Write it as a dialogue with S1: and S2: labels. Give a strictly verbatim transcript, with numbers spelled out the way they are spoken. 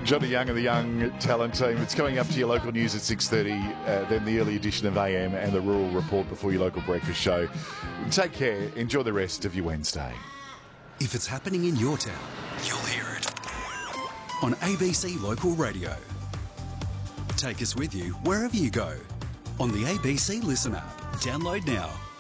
S1: Johnny Young and the Young Talent Team. It's coming up to your local news at six thirty, uh, then the early edition of A M and the Rural Report before your local breakfast show. Take care. Enjoy the rest of your Wednesday.
S2: If it's happening in your town, you'll hear it on A B C Local Radio. Take us with you wherever you go on the A B C Listen app. Download now.